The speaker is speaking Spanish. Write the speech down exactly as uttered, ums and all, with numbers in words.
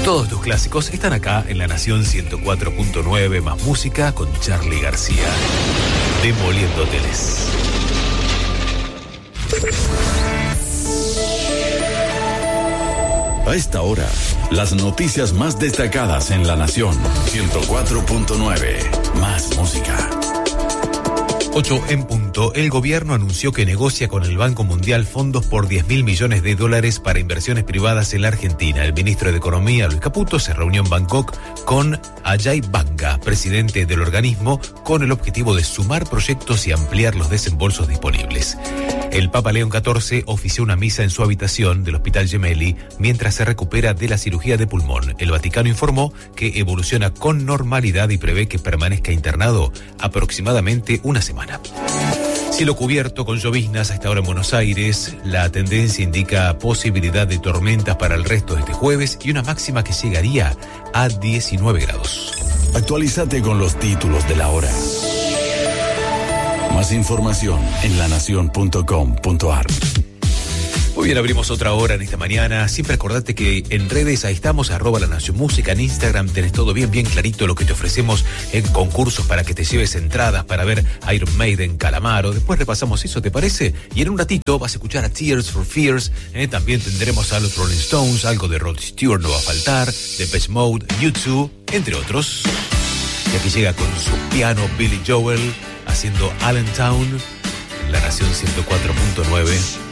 Todos tus clásicos están acá en La Nación ciento cuatro punto nueve, más música con Charly García. Demoliendo hoteles. A esta hora, las noticias más destacadas en La Nación ciento cuatro punto nueve, más música. ocho en punto. El gobierno anunció que negocia con el Banco Mundial fondos por diez mil millones de dólares para inversiones privadas en la Argentina. El ministro de Economía, Luis Caputo, se reunió en Bangkok con Ajay Banga, presidente del organismo, con el objetivo de sumar proyectos y ampliar los desembolsos disponibles. El Papa León catorce ofició una misa en su habitación del Hospital Gemelli mientras se recupera de la cirugía de pulmón. El Vaticano informó que evoluciona con normalidad y prevé que permanezca internado aproximadamente una semana. Cielo cubierto con lloviznas a esta hora en Buenos Aires. La tendencia indica posibilidad de tormentas para el resto de este jueves y una máxima que llegaría a diecinueve grados. Actualízate con los títulos de la hora. Más información en lanación punto com punto ar. Muy bien, abrimos otra hora en esta mañana. Siempre acordate que en redes ahí estamos, arroba La Nación Música. En Instagram tenés todo bien, bien clarito lo que te ofrecemos en concursos para que te lleves entradas para ver Iron Maiden, Calamaro. Después repasamos eso, ¿te parece? Y en un ratito vas a escuchar a Tears for Fears. ¿eh? También tendremos a los Rolling Stones, algo de Rod Stewart no va a faltar, Depeche Mode, U dos, entre otros. Y aquí llega con su piano Billy Joel haciendo Allentown en La Nación ciento cuatro punto nueve.